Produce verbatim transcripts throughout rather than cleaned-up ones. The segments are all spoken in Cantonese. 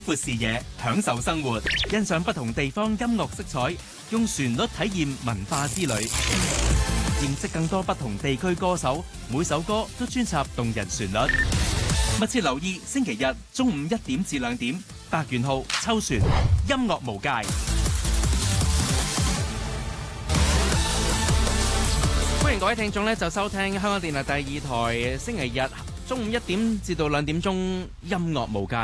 闊視野，享受生活，欣賞不同地方音樂色彩，用旋律體驗文化之旅，認識更多不同地區歌手，每首歌都專插動人旋律。密切留意星期日中午一點至兩點，百元號秋旋，音樂無界。歡迎各位聽眾咧，就收聽香港電台第二台星期日中午一點至到兩點鐘音樂無界。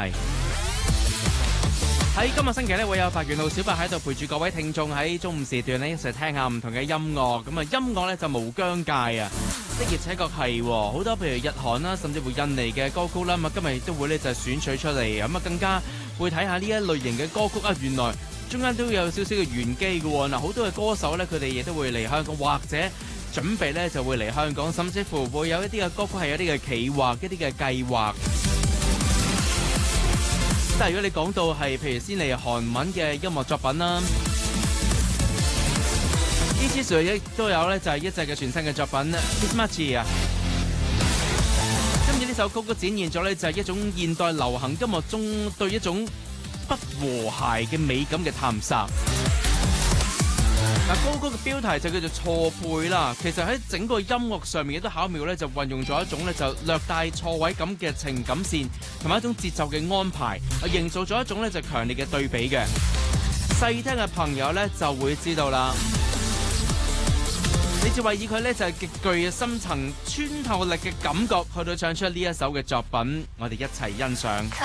喺今個星期咧，會有白元浩小白喺度陪住各位聽眾喺中午時段咧一齊聽下唔同嘅音樂。咁啊，音樂咧就無疆界啊，的而且確係好多，譬如日韓啦，甚至乎印尼嘅歌曲啦。咁啊，今日亦都會咧就選取出嚟，咁啊更加會睇下呢一類型嘅歌曲啊，原來中間都有少少嘅玄機嘅喎。嗱，好多嘅歌手咧，佢哋亦都會嚟香港，或者準備咧就會嚟香港，甚至乎會有一啲嘅歌曲係有一啲嘅企劃，一啲嘅計劃。但係如果你講到係譬如先嚟韓文嘅音樂作品啦，呢支上亦都有咧就係一隻嘅全新嘅作品 Mismatch 啊。今次呢首歌都展現咗咧就係一種現代流行音樂中對一種不和諧嘅美感嘅探索。嗱，歌曲嘅標題就叫做錯配啦。其實喺整個音樂上面亦都巧妙咧，就運用咗一種咧就略帶錯位感嘅情感線，同埋一種節奏嘅安排，營造咗一種咧就強烈嘅對比嘅。細聽嘅朋友咧就會知道啦。李志偉以佢咧就係極具嘅深層穿透力嘅感覺，去到唱出呢一首嘅作品，我哋一齊欣賞。